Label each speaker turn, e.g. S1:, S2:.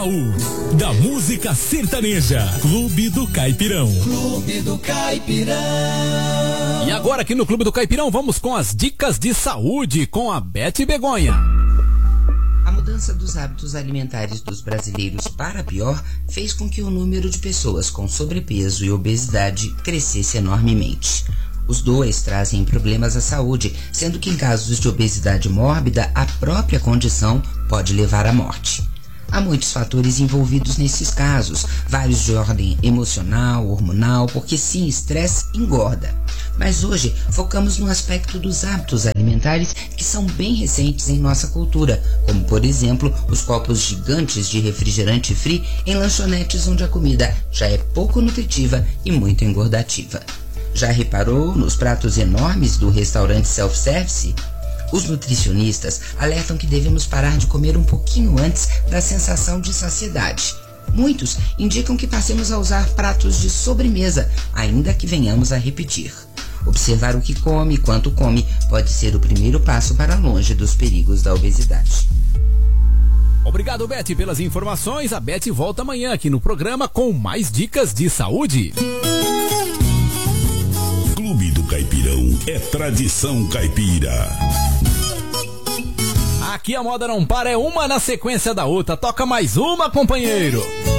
S1: baú da música sertaneja. Clube do Caipirão.
S2: Clube do Caipirão.
S3: E agora aqui no Clube do Caipirão vamos com as dicas de saúde com a Beth Begonha.
S4: A mudança dos hábitos alimentares dos brasileiros para pior fez com que o número de pessoas com sobrepeso e obesidade crescesse enormemente. Os dois trazem problemas à saúde, sendo que em casos de obesidade mórbida, a própria condição pode levar à morte. Há muitos fatores envolvidos nesses casos, vários de ordem emocional, hormonal, porque sim, estresse engorda. Mas hoje focamos no aspecto dos hábitos alimentares que são bem recentes em nossa cultura, como por exemplo os copos gigantes de refrigerante free em lanchonetes onde a comida já é pouco nutritiva e muito engordativa. Já reparou nos pratos enormes do restaurante self-service? Os nutricionistas alertam que devemos parar de comer um pouquinho antes da sensação de saciedade. Muitos indicam que passemos a usar pratos de sobremesa, ainda que venhamos a repetir. Observar o que come e quanto come pode ser o primeiro passo para longe dos perigos da obesidade.
S3: Obrigado, Beth, pelas informações. A Beth volta amanhã aqui no programa com mais dicas de saúde.
S1: Clube do Caipirão é tradição caipira.
S3: Aqui a moda não para, é uma na sequência da outra. Toca mais uma, companheiro.